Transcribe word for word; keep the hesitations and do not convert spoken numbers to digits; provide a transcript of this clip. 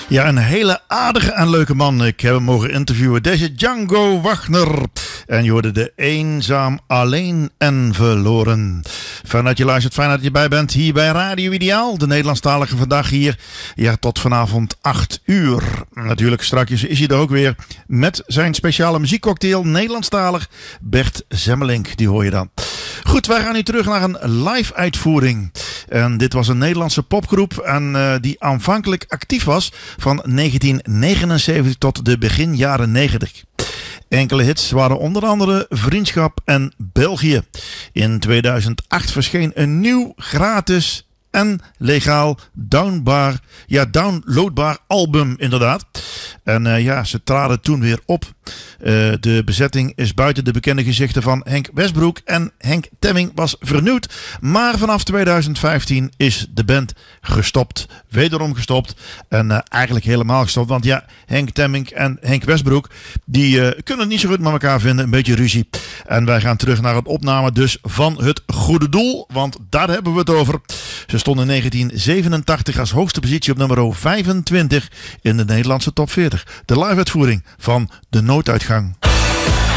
Ja, een hele aardige en leuke man. Ik heb hem mogen interviewen. Deze Django Wagner. En je hoorde de Eenzaam, Alleen en Verloren. Fijn dat je luistert, fijn dat je bij bent hier bij Radio Ideaal. De Nederlandstalige vandaag hier. Ja, tot vanavond acht uur. Natuurlijk straks is hij er ook weer met zijn speciale muziekcocktail. Nederlandstalig Bert Zemmelink, die hoor je dan. Goed, wij gaan nu terug naar een live uitvoering. En dit was een Nederlandse popgroep en uh, die aanvankelijk actief was van negentien negenenzeventig tot de begin jaren negentig. Enkele hits waren onder andere Vriendschap en België. In tweeduizend acht verscheen een nieuw gratis en legaal downbar, ja, downloadbaar album inderdaad. En uh, ja, ze traden toen weer op. Uh, de bezetting is buiten de bekende gezichten van Henk Westbroek en Henk Temming was vernieuwd. Maar vanaf tweeduizend vijftien is de band gestopt. Wederom gestopt. En uh, eigenlijk helemaal gestopt. Want ja, Henk Temming en Henk Westbroek, die uh, kunnen het niet zo goed met elkaar vinden. Een beetje ruzie. En wij gaan terug naar het opname dus van Het Goede Doel. Want daar hebben we het over. Ze stonden in negentien zevenentachtig als hoogste positie op nummer vijfentwintig in de Nederlandse top veertig. De live-uitvoering van De Nooduitgang.